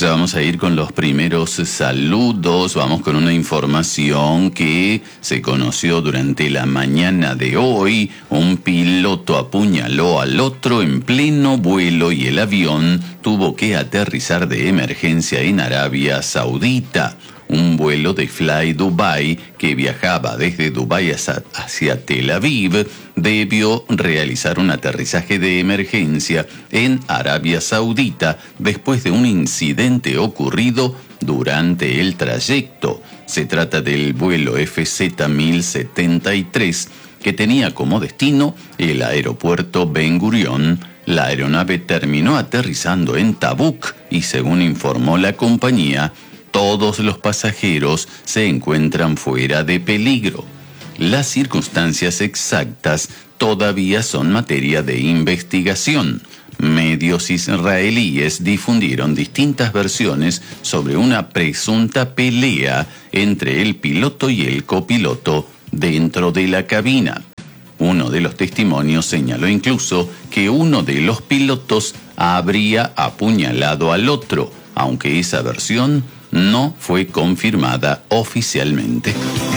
Ya vamos a ir con los primeros saludos. Vamos con una información que se conoció durante la mañana de hoy. Un piloto apuñaló al otro en pleno vuelo y el avión tuvo que aterrizar de emergencia en Arabia Saudita. Un vuelo de Fly Dubai que viajaba desde Dubái hacia Tel Aviv debió realizar un aterrizaje de emergencia en Arabia Saudita después de un incidente ocurrido durante el trayecto. Se trata del vuelo FZ-1073 que tenía como destino el aeropuerto Ben Gurion. La aeronave terminó aterrizando en Tabuk y, según informó la compañía, todos los pasajeros se encuentran fuera de peligro. Las circunstancias exactas todavía son materia de investigación. Medios israelíes difundieron distintas versiones sobre una presunta pelea entre el piloto y el copiloto dentro de la cabina. Uno de los testimonios señaló incluso que uno de los pilotos habría apuñalado al otro, aunque esa versión no fue confirmada oficialmente.